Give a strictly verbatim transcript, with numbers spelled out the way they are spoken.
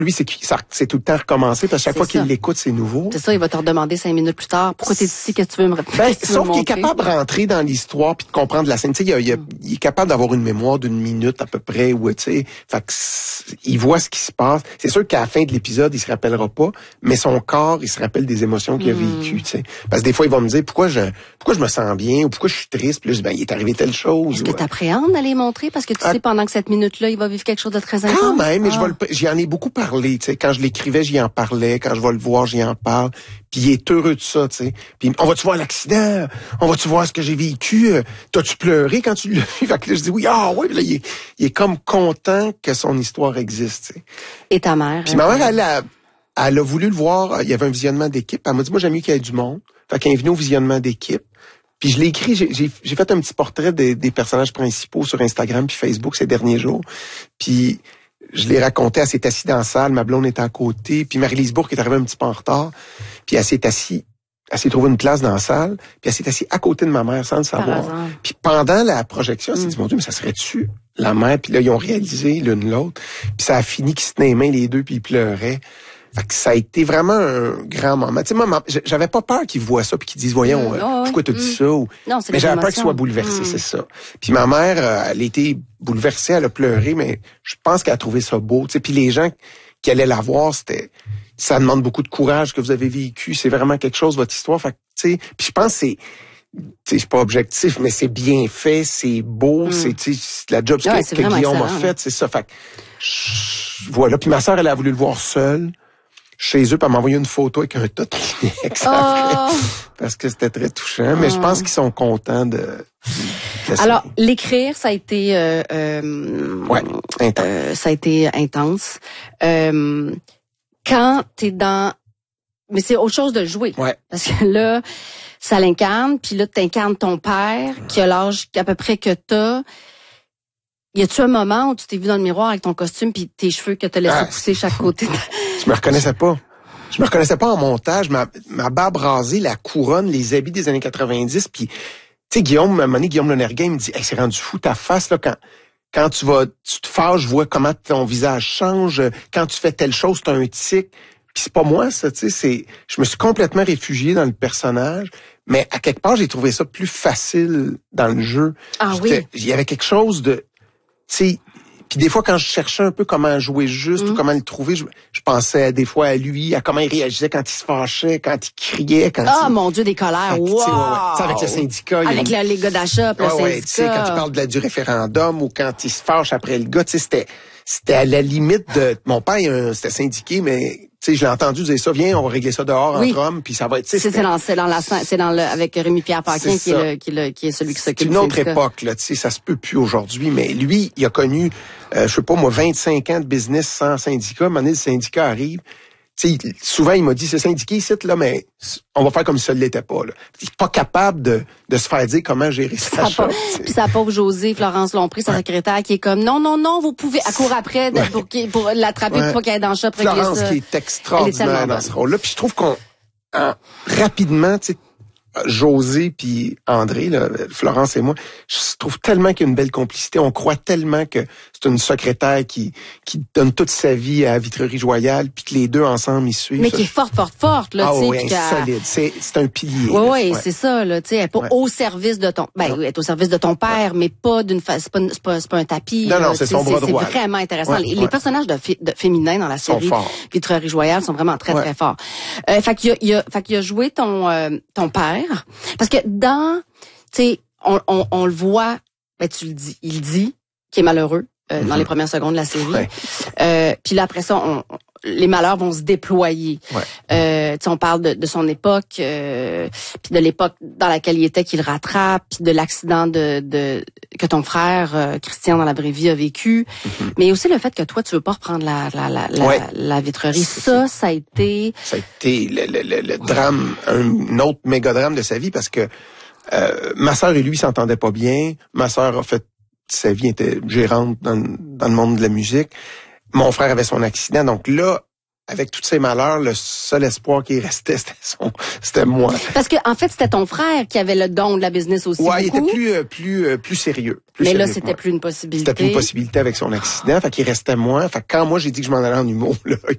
lui, c'est, ça, c'est tout le temps recommencé, parce que chaque C'est fois ça. qu'il l'écoute, c'est nouveau. C'est ça, il va te redemander cinq minutes plus tard. Pourquoi t'es ici? Qu'est-ce que tu veux me Ben, qu'est-ce que tu veux sauf me qu'il est montrer? capable de rentrer dans l'histoire puis de comprendre la scène. Tu sais, il, a- il, a- il est capable d'avoir une mémoire d'une minute à peu près, ou tu sais, fait que c'est- il voit ce qui se passe. C'est sûr qu'à la fin de l'épisode, il se rappellera pas, mais son corps, il se rappelle des émotions qu'il a vécues, tu sais. Parce que des fois, il va me dire pourquoi je, pourquoi je me sens bien ou pourquoi je suis triste. Puis là, je dis, ben, il est arrivé telle chose. Est-ce ou, que t'appréhendes d'aller montrer? Parce que tu Ah. sais, pendant que cette minute-là, il va vivre quelque chose de très intense. Quand même, mais Ah. je vais le, j'y en ai beaucoup parlé, tu sais. Quand je l'écrivais, j'y en parlais. Quand je vais le voir, j'y en parle. Puis il est heureux de ça, tu sais. Puis on va-tu voir l'accident? On va-tu voir ce que j'ai vécu? Euh, T'as-tu pleuré quand tu l'as vu? Fait que là, je dis oui, ah oui. Puis là, il est, il est comme content que son histoire existe, tu sais. Et ta mère? Puis ma mère, elle a, elle a voulu le voir. Il y avait un visionnement d'équipe. Elle m'a dit, moi, j'aime mieux qu'il y ait du monde. Fait qu'elle est venue au visionnement d'équipe. Puis je l'ai écrit, j'ai, j'ai, j'ai fait un petit portrait des, des personnages principaux sur Instagram puis Facebook ces derniers jours. Puis je l'ai raconté, elle s'est assise dans la salle, ma blonde était à côté, puis Marie-Lise Bourque est arrivée un petit peu en retard, puis elle s'est assise, elle s'est trouvée une place dans la salle, puis elle s'est assise à côté de ma mère sans le savoir. Puis pendant la projection, elle s'est dit, mon Dieu, mais ça serait-tu la mère? Puis là, ils ont réalisé l'une l'autre, puis ça a fini qu'ils se tenaient les mains les deux, puis ils pleuraient. Fait que ça a été vraiment un grand moment. Tu sais, moi, j'avais pas peur qu'ils voient ça puis qu'ils disent, voyons, mmh, euh, oh, pourquoi t'as mmh. dit ça? Ou... Non, c'est mais j'avais peur l'émotion. qu'ils soient bouleversés, Mmh. c'est ça. Puis ma mère, euh, elle a été bouleversée, elle a pleuré, mais je pense qu'elle a trouvé ça beau. Tu sais, puis les gens qui allaient la voir, c'était, ça demande beaucoup de courage que vous avez vécu. C'est vraiment quelque chose, votre histoire. Fait que, tu sais, puis je pense que c'est, tu sais, c'est pas objectif, mais c'est bien fait, c'est beau, mmh. c'est, tu sais, la job ouais, que, que Guillaume a faite, c'est ça. Fait que, je- voilà. Puis ma sœur, elle a voulu le voir seule. Chez eux, puis elle m'a envoyé une photo avec un tas de Kleenex Oh. parce que c'était très touchant. Mais Oh. je pense qu'ils sont contents de... de Alors, l'écrire, ça a été... Euh, euh, ouais, intense. Euh, ça a été intense. Euh, quand t'es dans... Mais c'est autre chose de jouer. Ouais. Parce que là, ça l'incarne, puis là, t'incarnes ton père, qui a l'âge à peu près que t'as. Y a-tu un moment où tu t'es vu dans le miroir avec ton costume puis tes cheveux que t'as laissé Ah. pousser chaque côté? Je me reconnaissais pas. Je me reconnaissais pas en montage. Ma, ma barbe rasée, la couronne, les habits des années quatre-vingt-dix. Puis, tu sais, Guillaume, à un moment donné, Guillaume Lonergan, il me dit, hey, c'est rendu fou ta face, là, quand, quand tu vas, tu te fâches, je vois comment ton visage change. Quand tu fais telle chose, t'as un tic. Puis c'est pas moi, ça, tu sais, c'est, je me suis complètement réfugié dans le personnage. Mais à quelque part, j'ai trouvé ça plus facile dans le jeu. Ah J'étais- oui. Il y avait quelque chose de, tu sais, puis des fois, quand je cherchais un peu comment jouer juste Mm. ou comment le trouver, je, je pensais des fois à lui, à comment il réagissait quand il se fâchait, quand il criait, quand Ah, il... mon Dieu, des colères. Fait que, tu Wow! sais, ouais, ouais. Tu sais, avec le syndicat. il y a Avec une- le- les gars d'achat, puis le Ouais, ouais, tu sais, syndicat. quand il parle de la, du référendum ou quand il se fâche après le gars, tu sais, c'était, c'était à la limite de... Mon père, il, euh, c'était syndiqué, mais... Tu sais, je l'ai entendu dire ça, viens, on va régler ça dehors Oui. entre hommes, puis ça va être... tu sais, C'est c'était- c'est dans, c'est dans la, c'est dans le, avec Rémi-Pierre Paquin, C'est qui est, ça. le, qui, est le, qui est celui qui C'est s'occupe une du autre syndicat. époque, là, tu sais, ça se peut plus aujourd'hui, mais lui, il a connu, euh, je sais pas, moi, vingt-cinq ans de business sans syndicat. À un moment donné, le syndicat arrive. Tu sais, il- souvent, il m'a dit, c'est syndiqué ici, là, mais on va faire comme si ça ne l'était pas, là. Il est pas capable de, de se faire dire comment gérer sa Sa chose. pauvre- Puis sa pauvre Josée, Florence Lompré, sa secrétaire, qui est comme, non, non, non, vous pouvez, à court après, Ouais. pour, qu'il- pour l'attraper, Ouais. pour pas qu'elle aille dans le shop, régler Florence ça. qui est Elle est extraordinaire tellement dans bonne. ce rôle-là. Puis je trouve qu'on, en- rapidement, tu sais, José puis André, là, Florence et moi, je trouve tellement qu'il y a une belle complicité. On croit tellement que c'est une secrétaire qui qui donne toute sa vie à la Vitrerie Joyale, puis que les deux ensemble ils suivent. Mais Ça, qui est forte, forte, forte, là, ah tu sais. oui, puis qu'elle- solide. C'est c'est un pilier. Oui, là. oui, Ouais. c'est ça, là, tu sais, elle est pas Ouais. au service de ton, ben, Non. oui, elle est au service de ton père, mais pas d'une fa... c'est pas, c'est pas, c'est pas un tapis. Non, non, là, c'est tu sais, son bras droit, là. C'est vraiment intéressant. Ouais, les, les ouais. personnages de, fi- de féminins dans la Sont série forts. Vitrerie Royale sont vraiment très, Ouais. très forts. Euh, fait qu'il a, il a, fait qu'il a joué ton, euh, ton père. Parce que dans, tu sais, on, on, on le voit, ben, tu le dis, il dit qu'il est malheureux, euh, dans Mhm. les premières secondes de la série. Ouais. Euh, puis là, après ça, on, on- les malheurs vont se déployer. Ouais. Euh, tu sais, on parle de, de son époque, euh, puis de l'époque dans laquelle il était, qu'il rattrape, puis de l'accident de, de que ton frère euh, Christian dans la vraie vie a vécu, Mhm. mais aussi le fait que toi tu veux pas reprendre la la la, la, Ouais. la vitrerie. C'est Ça, ça a été. Ça a été le, le, le, le drame, un autre méga drame de sa vie parce que euh, ma sœur et lui s'entendaient pas bien. Ma sœur a fait sa vie était gérante dans, le- dans le monde de la musique. Mon frère avait son accident, donc là, avec tous ces malheurs, le seul espoir qui restait, c'était son, c'était moi. Parce que en fait, c'était ton frère qui avait le don de la business aussi. Ouais, il beaucoup. était plus, euh, plus, euh, plus sérieux. Plus Mais là, sérieux que c'était moi. plus une possibilité. C'était plus une possibilité avec son accident, fait qu'il restait moins. Fait que quand moi j'ai dit que je m'en allais en humour, là,